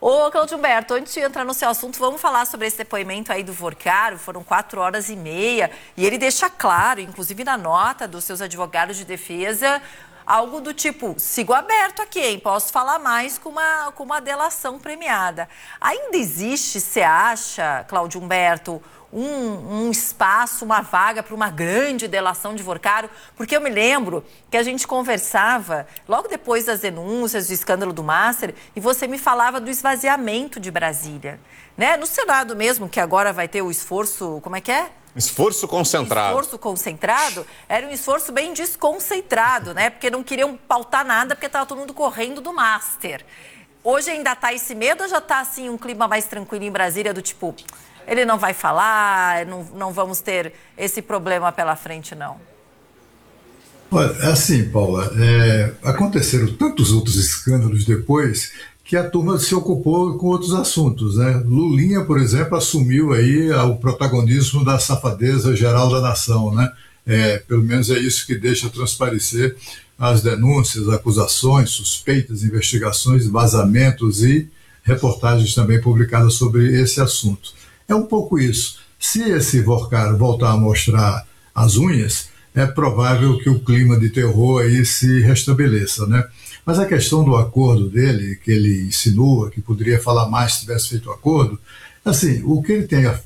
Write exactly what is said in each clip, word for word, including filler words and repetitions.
Ô, Claudio Humberto, antes de entrar no seu assunto, vamos falar sobre esse depoimento aí do Vorcaro. Foram quatro horas e meia e ele deixa claro, inclusive na nota dos seus advogados de defesa, algo do tipo, sigo aberto aqui, hein? Posso falar mais com uma, com uma delação premiada. Ainda existe, você acha, Claudio Humberto, Um, um espaço, uma vaga para uma grande delação de Vorcaro? Porque eu me lembro que a gente conversava logo depois das denúncias do escândalo do Master e você me falava do esvaziamento de Brasília, né? No Senado mesmo, que agora vai ter o esforço, como é que é? Esforço concentrado. Esforço concentrado, era um esforço bem desconcentrado, né? Porque não queriam pautar nada, porque estava todo mundo correndo do Master. Hoje ainda está esse medo ou já está assim um clima mais tranquilo em Brasília, do tipo, ele não vai falar, não, não vamos ter esse problema pela frente, não? Olha, assim, Paula, é, aconteceram tantos outros escândalos depois que a turma se ocupou com outros assuntos, né? Lulinha, por exemplo, assumiu aí o protagonismo da safadeza geral da nação, né? É, pelo menos é isso que deixa transparecer as denúncias, acusações, suspeitas, investigações, vazamentos e reportagens também publicadas sobre esse assunto. É um pouco isso. Se esse Vorcaro voltar a mostrar as unhas, é provável que o clima de terror aí se restabeleça, né? Mas a questão do acordo dele, que ele insinua que poderia falar mais se tivesse feito o acordo, assim, o que ele tem, é,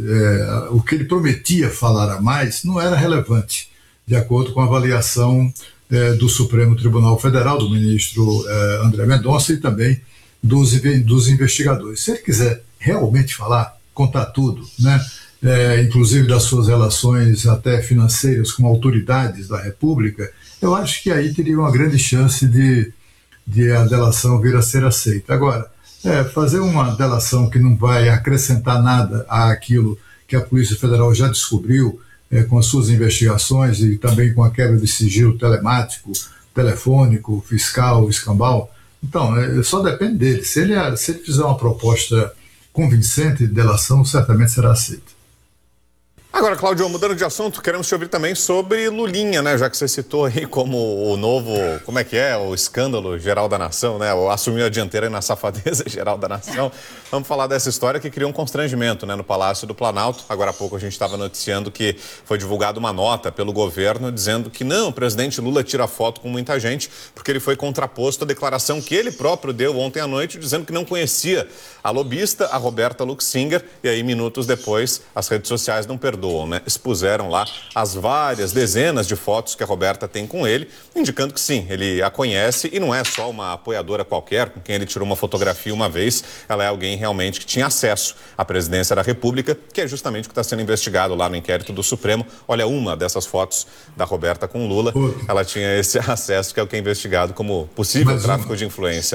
o que ele prometia falar a mais não era relevante, de acordo com a avaliação é, do Supremo Tribunal Federal, do ministro é, André Mendonça e também dos, dos investigadores. Se ele quiser realmente falar, contar tudo, né? É, inclusive das suas relações até financeiras com autoridades da República, eu acho que aí teria uma grande chance de, de a delação vir a ser aceita. Agora, é, fazer uma delação que não vai acrescentar nada àquilo que a Polícia Federal já descobriu é, com as suas investigações e também com a quebra de sigilo telemático, telefônico, fiscal, escambau, então, é, só depende dele. Se ele, se ele fizer uma proposta convincente de delação, certamente será aceita. Agora, Claudio, mudando de assunto, queremos te ouvir também sobre Lulinha, né? Já que você citou aí como o novo, como é que é, o escândalo geral da nação, né? O assumiu a dianteira na safadeza geral da nação. Vamos falar dessa história que criou um constrangimento, né, no Palácio do Planalto. Agora há pouco a gente estava noticiando que foi divulgada uma nota pelo governo dizendo que não, o presidente Lula tira foto com muita gente porque ele foi contraposto à declaração que ele próprio deu ontem à noite, dizendo que não conhecia a lobista, a Roberta Luxinger, e aí minutos depois as redes sociais não perdoam. Né? Expuseram lá as várias dezenas de fotos que a Roberta tem com ele, indicando que sim, ele a conhece e não é só uma apoiadora qualquer com quem ele tirou uma fotografia uma vez, ela é alguém realmente que tinha acesso à presidência da República, que é justamente o que está sendo investigado lá no inquérito do Supremo. Olha, uma dessas fotos da Roberta com Lula, ela tinha esse acesso que é o que é investigado como possível tráfico de influência.